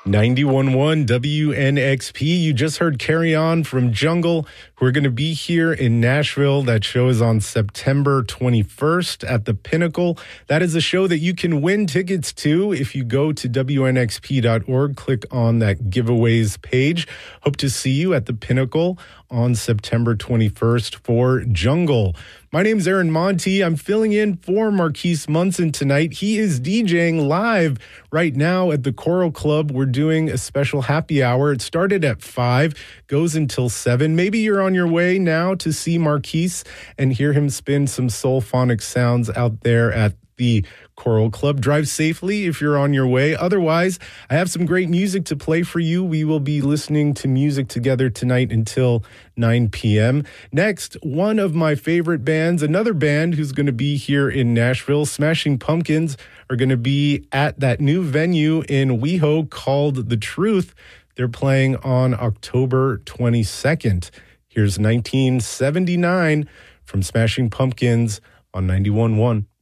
91.1 WNXP. You just heard Carry On from Jungle, who are going to be here in Nashville. That show is on September 21st at the Pinnacle. That is a show that you can win tickets to if you go to WNXP.org, click on that giveaways page. Hope to see you at the Pinnacle on September 21st for Jungle. My name's Aaron Monty. I'm filling in for Marquise Munson tonight. He is DJing live right now at the Coral Club. We're doing a special happy hour. It started at 5, goes until 7. Maybe you're on your way now to see Marquise and hear him spin some soulphonic sounds out there at the Coral Club. Drive safely if you're on your way. Otherwise, I have some great music to play for you. We will be listening to music together tonight until 9 p.m. Next, one of my favorite bands, another band who's going to be here in Nashville, Smashing Pumpkins, are going to be at that new venue in WeHo called The Truth. They're playing on October 22nd. Here's 1979 from Smashing Pumpkins on 91.1.